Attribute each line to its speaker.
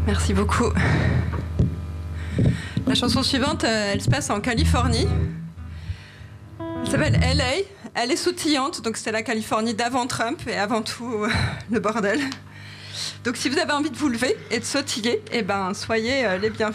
Speaker 1: Merci beaucoup. La chanson suivante, elle se passe en Californie. Elle s'appelle LA. Elle est sautillante, donc c'était la Californie d'avant Trump et avant tout le bordel. Donc si vous avez envie de vous lever et de sautiller, eh ben, soyez les bienvenus.